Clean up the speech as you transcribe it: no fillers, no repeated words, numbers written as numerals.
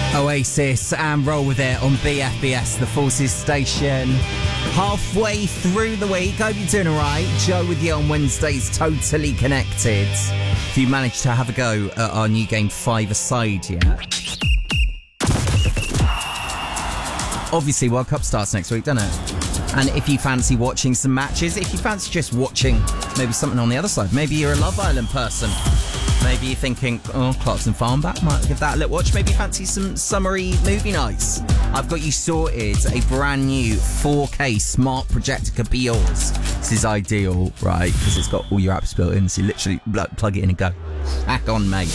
Oasis and Roll With It on BFBS, the Forces station. Halfway through the week, hope you're doing alright. Joe with you on Wednesdays, Totally Connected. If you managed to have a go at our new game 5-a-side yet. Obviously, World Cup starts next week, doesn't it? And if you fancy watching some matches, if you fancy just watching maybe something on the other side, maybe you're a Love Island person. Maybe you're thinking, Clarkson Farmback, might give that a little watch. Maybe you fancy some summery movie nights. I've got you sorted. A brand new 4K smart projector could be yours. This is ideal, right? Because it's got all your apps built in, so you literally plug it in and go. Hack on, mate.